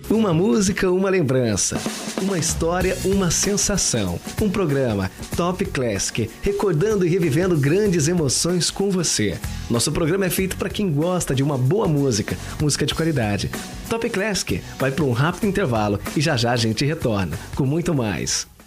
Uma música, uma lembrança. Uma história, uma sensação. Um programa Top Classic, recordando e revivendo grandes emoções com você. Nosso programa é feito para quem gosta de uma boa música, música de qualidade. Top Classic vai para um rápido intervalo e já já a gente retorna com muito mais.